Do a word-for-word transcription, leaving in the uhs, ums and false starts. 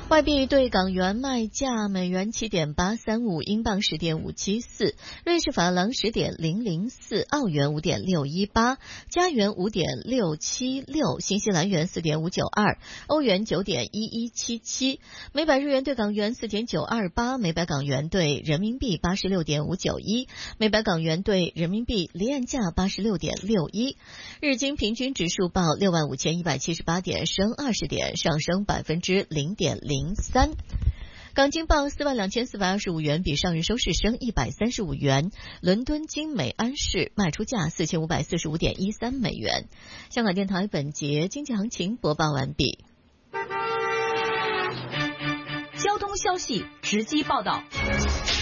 外币对港元卖价：美元七点八三五，英镑十点五七四，瑞士法郎十点零零四，澳元五点六一八，加元五点六七六，新西兰元四点五九二，欧元九点一一七七，每百日元对港元四点九二八，每百港元对人民币八十六点五九一，每百港元对人民币离岸价八十六点六一。日经平均指数报六万五千一百七十八点，升二十点，上升百分之零点零三。港金报四万两千四百二十五元，比上日收市升一百三十五元。伦敦金美安士卖出价四千五百四十五点一三美元。香港电台本节经济行情播报完毕。 交通消息直击报道。